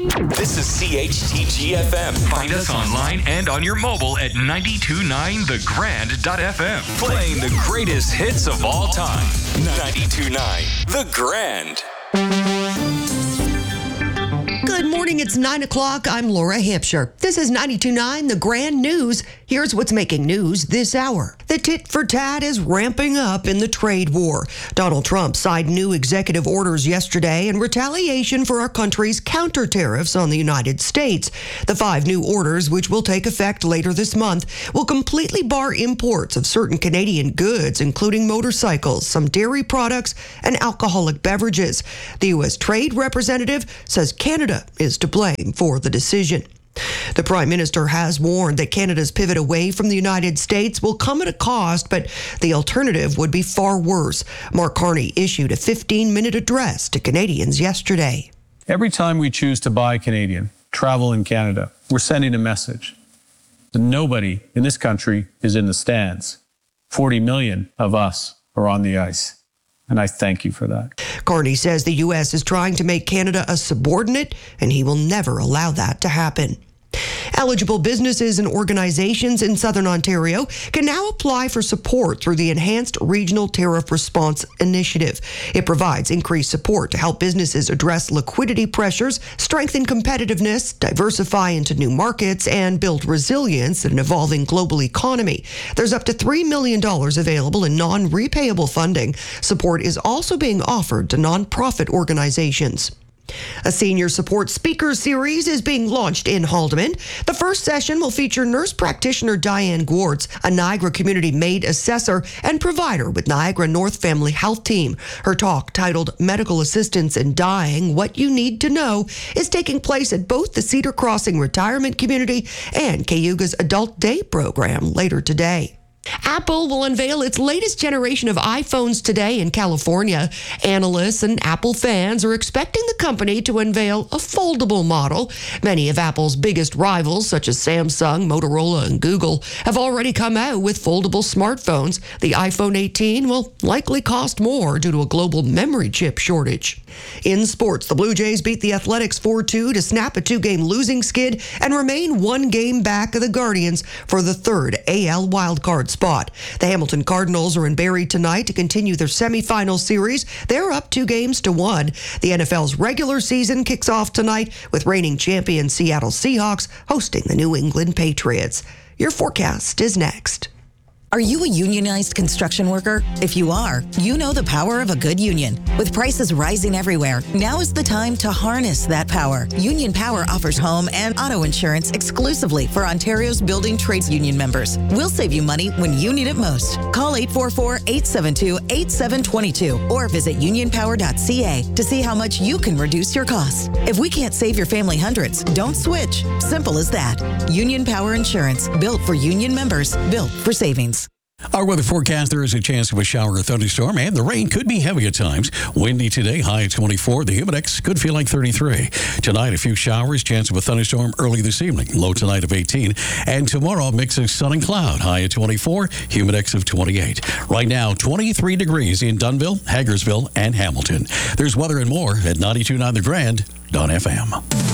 This is CHTG-FM. Find us online and on your mobile at 929thegrand.fm. Playing the greatest hits of all time. 92.9 The Grand. Good morning, it's 9 o'clock. I'm Laura Hampshire. This is 92.9 The Grand News. Here's what's making news this hour. The tit for tat is ramping up in the trade war. Donald Trump signed new executive orders yesterday in retaliation for our country's counter tariffs on the United States. The 5 new orders, which will take effect later this month, will completely bar imports of certain Canadian goods, including motorcycles, some dairy products, and alcoholic beverages. The U.S. Trade Representative says Canada is to blame for the decision. The Prime Minister has warned that Canada's pivot away from the United States will come at a cost, but the alternative would be far worse. Mark Carney issued a 15-minute address to Canadians yesterday. Every time we choose to buy Canadian, travel in Canada, we're sending a message that nobody in this country is in the stands. 40 million of us are on the ice. And I thank you for that. Carney says the U.S. is trying to make Canada a subordinate, and he will never allow that to happen. Eligible businesses and organizations in Southern Ontario can now apply for support through the Enhanced Regional Tariff Response Initiative. It provides increased support to help businesses address liquidity pressures, strengthen competitiveness, diversify into new markets, and build resilience in an evolving global economy. There's up to $3 million available in non-repayable funding. Support is also being offered to nonprofit organizations. A senior support speaker series is being launched in Haldimand. The first session will feature nurse practitioner Diane Gwartz, a Niagara community-made assessor and provider with Niagara North Family Health Team. Her talk, titled Medical Assistance in Dying, What You Need to Know, is taking place at both the Cedar Crossing Retirement Community and Cayuga's Adult Day program later today. Apple will unveil its latest generation of iPhones today in California. Analysts and Apple fans are expecting the company to unveil a foldable model. Many of Apple's biggest rivals, such as Samsung, Motorola, and Google, have already come out with foldable smartphones. The iPhone 18 will likely cost more due to a global memory chip shortage. In sports, the Blue Jays beat the Athletics 4-2 to snap a 2-game losing skid and remain 1 game back of the Guardians for the 3rd AL wildcard spot. The Hamilton Cardinals are in Barrie tonight to continue their semifinal series. They're up 2-1. The NFL's regular season kicks off tonight with reigning champion Seattle Seahawks hosting the New England Patriots. Your forecast is next. Are you a unionized construction worker? If you are, you know the power of a good union. With prices rising everywhere, now is the time to harness that power. Union Power offers home and auto insurance exclusively for Ontario's building trades union members. We'll save you money when you need it most. Call 844-872-8722 or visit unionpower.ca to see how much you can reduce your costs. If we can't save your family hundreds, don't switch. Simple as that. Union Power Insurance, built for union members, built for savings. Our weather forecast, there is a chance of a shower or thunderstorm, and the rain could be heavy at times. Windy today, high at 24. The humidex could feel like 33. Tonight, a few showers, chance of a thunderstorm early this evening. Low tonight of 18. And tomorrow, a mix of sun and cloud, high at 24, humidex of 28. Right now, 23 degrees in Dunnville, Hagersville, and Hamilton. There's weather and more at 92.9 The Grand.fm.